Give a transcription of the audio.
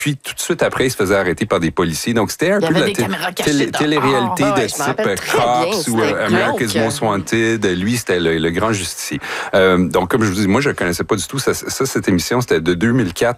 Puis tout de suite après, il se faisait arrêter par des policiers. Donc c'était un peu la télé-réalité de type Cops ou America's Most Wanted. Lui, c'était le grand justicier. Donc comme je vous dis, moi je ne connaissais pas du tout ça, cette émission. C'était de 2004